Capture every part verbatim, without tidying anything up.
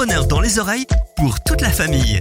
bonheur dans les oreilles pour toute la famille.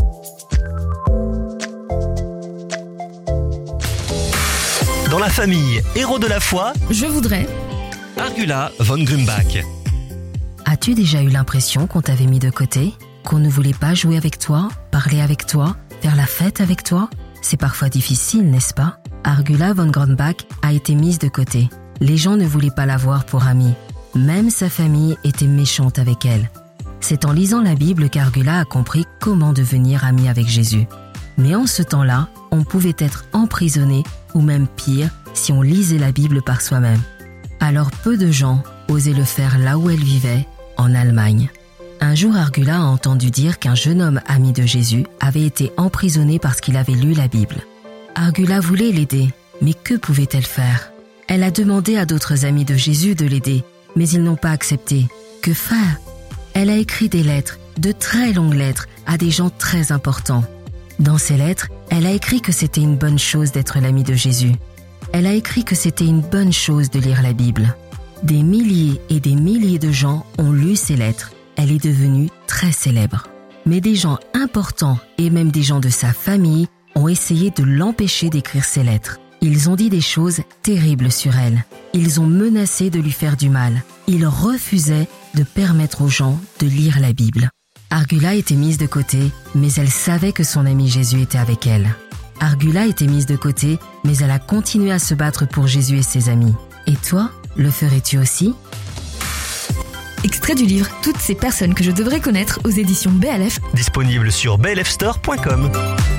Dans la famille Héros de la foi, je voudrais Argula von Grumbach. As-tu déjà eu l'impression qu'on t'avait mis de côté ? Qu'on ne voulait pas jouer avec toi, parler avec toi, faire la fête avec toi ? C'est parfois difficile, n'est-ce pas ? Argula von Grumbach a été mise de côté. Les gens ne voulaient pas la voir pour amie. Même sa famille était méchante avec elle. C'est en lisant la Bible qu'Argula a compris comment devenir amie avec Jésus. Mais en ce temps-là, on pouvait être emprisonné ou même pire si on lisait la Bible par soi-même. Alors peu de gens osaient le faire là où elle vivait, en Allemagne. Un jour, Argula a entendu dire qu'un jeune homme ami de Jésus avait été emprisonné parce qu'il avait lu la Bible. Argula voulait l'aider, mais que pouvait-elle faire ? Elle a demandé à d'autres amis de Jésus de l'aider, mais ils n'ont pas accepté. Que faire ? Elle a écrit des lettres, de très longues lettres, à des gens très importants. Dans ces lettres, elle a écrit que c'était une bonne chose d'être l'amie de Jésus. Elle a écrit que c'était une bonne chose de lire la Bible. Des milliers et des milliers de gens ont lu ces lettres. Elle est devenue très célèbre. Mais des gens importants et même des gens de sa famille ont essayé de l'empêcher d'écrire ces lettres. Ils ont dit des choses terribles sur elle. Ils ont menacé de lui faire du mal. Ils refusaient de permettre aux gens de lire la Bible. Argula était mise de côté, mais elle savait que son ami Jésus était avec elle. Argula était mise de côté, mais elle a continué à se battre pour Jésus et ses amis. Et toi, le ferais-tu aussi ? Extrait du livre « Toutes ces personnes que je devrais connaître » aux éditions B L F. Disponible sur b l f store point com.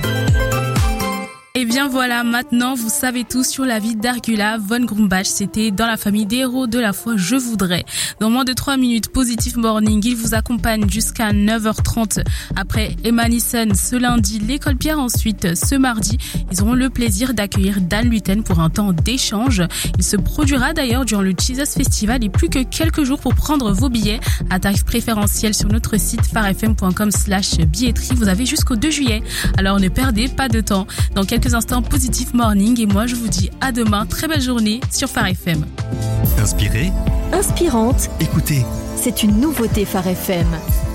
Et bien voilà, maintenant vous savez tout sur la vie d'Argula von Grumbach. C'était dans la famille des héros de la foi, je voudrais. Dans moins de trois minutes, Positive Morning, il vous accompagne jusqu'à neuf heures trente. Après Emma Nissen ce lundi, l'école Pierre ensuite ce mardi. Ils auront le plaisir d'accueillir Dan Luten pour un temps d'échange. Il se produira d'ailleurs durant le Jesus Festival et plus que quelques jours pour prendre vos billets à tarif préférentiel sur notre site farfm point com slash billetterie. Vous avez jusqu'au deux juillet. Alors ne perdez pas de temps. Dans quelques instants, Positive Morning et moi je vous dis à demain, très belle journée sur Phare F M. Inspirée, inspirante, écoutez. C'est une nouveauté Phare F M.